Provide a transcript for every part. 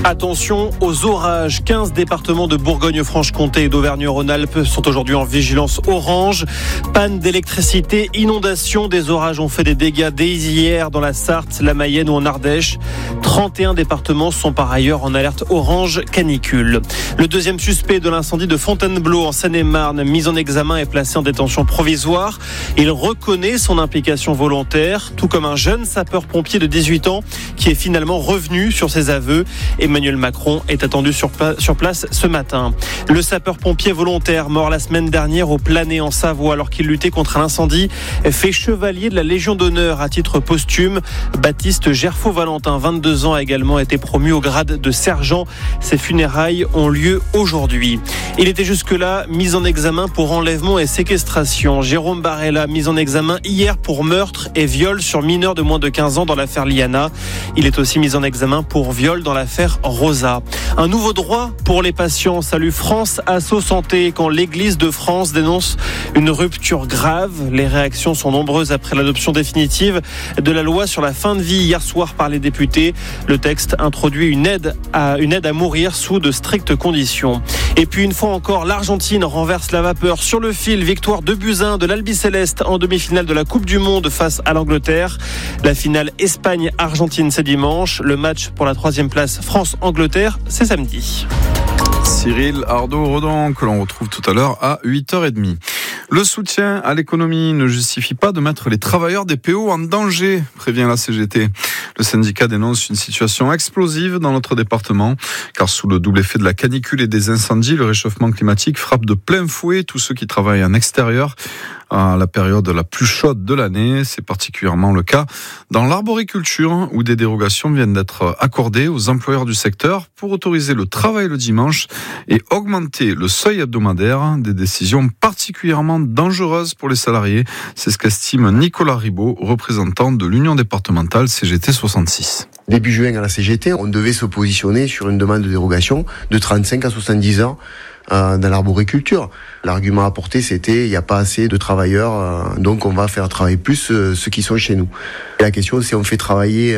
Attention aux orages. 15 départements de Bourgogne-Franche-Comté et d'Auvergne-Rhône-Alpes sont aujourd'hui en vigilance orange. Panne d'électricité, inondation. Des orages ont fait des dégâts dès hier dans la Sarthe, la Mayenne ou en Ardèche. 31 départements sont par ailleurs en alerte orange canicule. Le deuxième suspect de l'incendie de Fontainebleau en Seine-et-Marne, mis en examen et placé en détention provisoire. Il reconnaît son implication volontaire, tout comme un jeune sapeur-pompier de 18 ans qui est finalement revenu sur ses aveux. Emmanuel Macron est attendu sur place ce matin. Le sapeur-pompier volontaire mort la semaine dernière au Planay en Savoie alors qu'il luttait contre un incendie fait chevalier de la Légion d'honneur à titre posthume. Baptiste Gerfaud-Valentin, 22 ans, a également été promu au grade de sergent. Ses funérailles ont lieu aujourd'hui. Il était jusque-là mis en examen pour enlèvement et séquestration. Jérôme Barella, mis en examen hier pour meurtre et viol sur mineur de moins de 15 ans dans l'affaire Liana. Il est aussi mis en examen pour viol dans l'affaire Rosa. Un nouveau droit pour les patients. Salut France Asso Santé quand l'Église de France dénonce une rupture grave. Les réactions sont nombreuses après l'adoption définitive de la loi sur la fin de vie hier soir par les députés. Le texte introduit une aide à mourir sous de strictes conditions. Et puis une fois encore, l'Argentine renverse la vapeur sur le fil. Victoire 2-1 de l'Albi Céleste en demi-finale de la Coupe du Monde face à l'Angleterre. La finale Espagne-Argentine, c'est dimanche. Le match pour la 3e place France-Angleterre, c'est samedi. Cyril Ardo-Rodon, que l'on retrouve tout à l'heure à 8h30. Le soutien à l'économie ne justifie pas de mettre les travailleurs des PO en danger, prévient la CGT. Le syndicat dénonce une situation explosive dans notre département, car sous le double effet de la canicule et des incendies, le réchauffement climatique frappe de plein fouet tous ceux qui travaillent en extérieur. À la période la plus chaude de l'année, c'est particulièrement le cas dans l'arboriculture, où des dérogations viennent d'être accordées aux employeurs du secteur pour autoriser le travail le dimanche et augmenter le seuil hebdomadaire, des décisions particulièrement dangereuses pour les salariés. C'est ce qu'estime Nicolas Ribaud, représentant de l'Union départementale CGT 66. Début juin à la CGT, on devait se positionner sur une demande de dérogation de 35 à 70 heures dans l'arboriculture. L'argument apporté, c'était il n'y a pas assez de travailleurs, donc on va faire travailler plus ceux qui sont chez nous. Et la question, c'est on fait travailler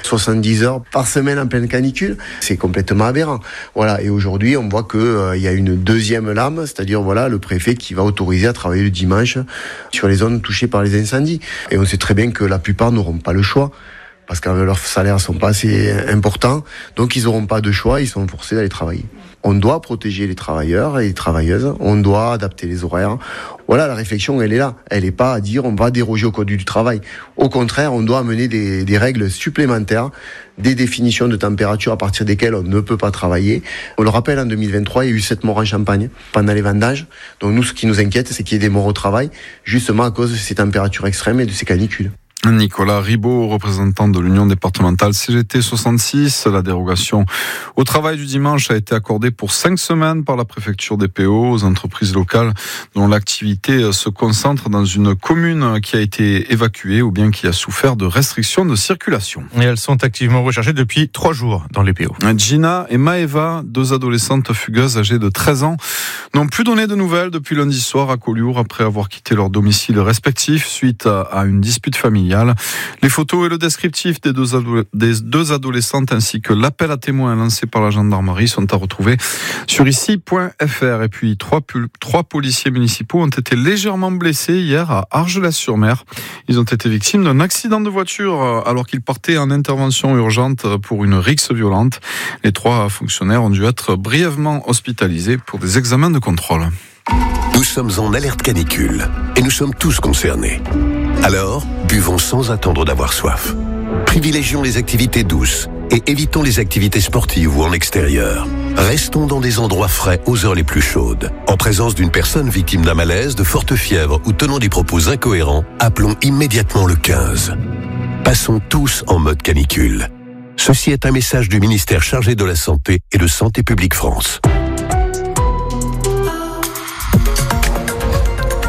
70 heures par semaine en pleine canicule, c'est complètement aberrant. Voilà. Et aujourd'hui, on voit que il y a une deuxième lame, c'est-à-dire voilà le préfet qui va autoriser à travailler le dimanche sur les zones touchées par les incendies. Et on sait très bien que la plupart n'auront pas le choix, parce que leurs salaires sont pas assez importants, donc ils n'auront pas de choix, ils sont forcés d'aller travailler. On doit protéger les travailleurs et les travailleuses, on doit adapter les horaires. Voilà, la réflexion, elle est là. Elle n'est pas à dire on va déroger au code du travail. Au contraire, on doit amener des règles supplémentaires, des définitions de température à partir desquelles on ne peut pas travailler. On le rappelle, en 2023, il y a eu 7 morts en Champagne pendant les vendages. Donc nous, ce qui nous inquiète, c'est qu'il y ait des morts au travail, justement à cause de ces températures extrêmes et de ces canicules. Nicolas Ribaud, représentant de l'Union départementale CGT 66. La dérogation au travail du dimanche a été accordée pour 5 semaines par la préfecture des PO aux entreprises locales dont l'activité se concentre dans une commune qui a été évacuée ou bien qui a souffert de restrictions de circulation. Et elles sont activement recherchées depuis 3 jours dans les PO. Gina et Maëva, 2 adolescentes fugueuses âgées de 13 ans, n'ont plus donné de nouvelles depuis lundi soir à Collioure après avoir quitté leur domicile respectif suite à une dispute familiale. Les photos et le descriptif des deux adolescentes ainsi que l'appel à témoins lancé par la gendarmerie sont à retrouver sur ici.fr. Et puis 3 policiers municipaux ont été légèrement blessés hier à Argelès-sur-Mer. Ils ont été victimes d'un accident de voiture alors qu'ils partaient en intervention urgente pour une rixe violente. Les 3 fonctionnaires ont dû être brièvement hospitalisés pour des examens de contrôle. Nous sommes en alerte canicule et nous sommes tous concernés. Alors, buvons sans attendre d'avoir soif. Privilégions les activités douces et évitons les activités sportives ou en extérieur. Restons dans des endroits frais aux heures les plus chaudes. En présence d'une personne victime d'un malaise, de forte fièvre ou tenant des propos incohérents, appelons immédiatement le 15. Passons tous en mode canicule. Ceci est un message du ministère chargé de la Santé et de Santé publique France.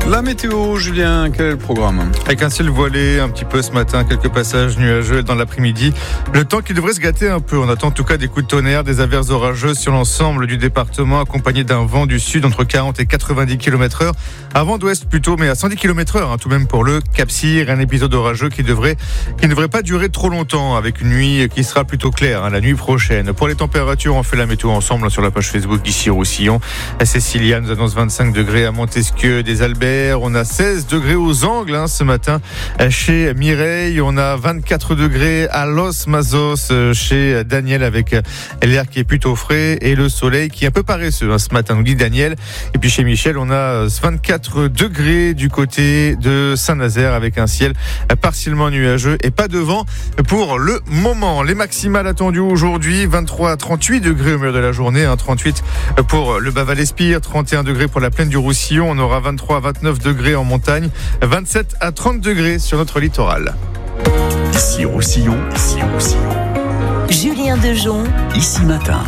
La météo, Julien, quel est le programme ? Avec un ciel voilé, un petit peu ce matin, quelques passages nuageux dans l'après-midi. Le temps qui devrait se gâter un peu. On attend en tout cas des coups de tonnerre, des averses orageuses sur l'ensemble du département, accompagné d'un vent du sud entre 40 et 90 km/h. Un vent d'ouest plutôt, mais à 110 km/h, tout de même pour le Cap-Cyr. Un épisode orageux qui ne devrait pas durer trop longtemps, avec une nuit qui sera plutôt claire la nuit prochaine. Pour les températures, on fait la météo ensemble sur la page Facebook d'ici Roussillon. Cécilia nous annonce 25 degrés à Montesquieu des Alberts. On a 16 degrés aux Angles ce matin chez Mireille. On a 24 degrés à Los Mazos chez Daniel, avec l'air qui est plutôt frais et le soleil qui est un peu paresseux ce matin, nous dit Daniel. Et puis chez Michel, on a 24 degrés du côté de Saint-Nazaire, avec un ciel partiellement nuageux et pas de vent pour le moment. Les maximales attendues aujourd'hui, 23 à 38 degrés au milieu de la journée, 38 pour le Bas-Val-Espire, 31 degrés pour la plaine du Roussillon. On aura 23 à 29 degrés en montagne, 27 à 30 degrés sur notre littoral. Ici Roussillon, Julien Dejon, ici matin.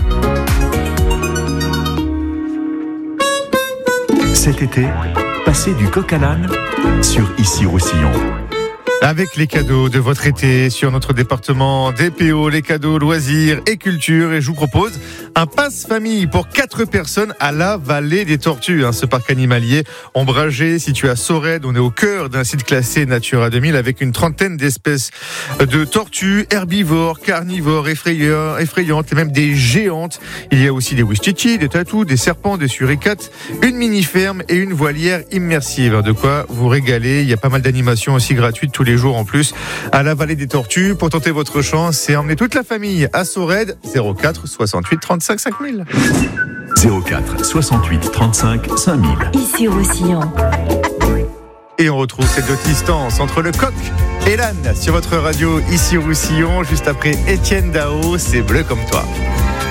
Cet été, passez du coq à l'âne sur Ici Roussillon. Avec les cadeaux de votre été sur notre département DPO, les cadeaux loisirs et culture. Et je vous propose un passe-famille pour 4 personnes à la Vallée des Tortues. Ce parc animalier ombragé situé à Sorède. On est au cœur d'un site classé Natura 2000 avec une trentaine d'espèces de tortues, herbivores, carnivores, effrayantes et même des géantes. Il y a aussi des ouistitis, des tatous, des serpents, des suricates, une mini-ferme et une volière immersive. De quoi vous régaler. Il y a pas mal d'animations aussi gratuites tous les jours en plus à la Vallée des Tortues. Pour tenter votre chance et emmener toute la famille à Sorède, 04 68 35 5000. 04 68 35 5000. Ici Roussillon. Et on retrouve cette distance entre le coq et l'âne sur votre radio Ici Roussillon, juste après Étienne Dao, c'est bleu comme toi.